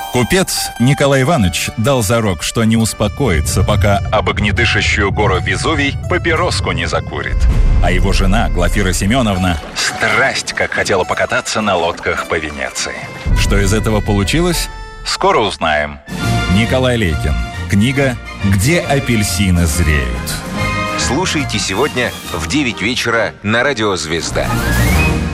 Купец Николай Иванович дал зарок, что не успокоится, пока об огнедышащую гору Везувий папироску не закурит. А его жена, Глафира Семеновна, страсть как хотела покататься на лодках по Венеции. Что из этого получилось? Скоро узнаем. Николай Лейкин. Книга «Где апельсины зреют». Слушайте сегодня в 9 вечера на Радио «Звезда».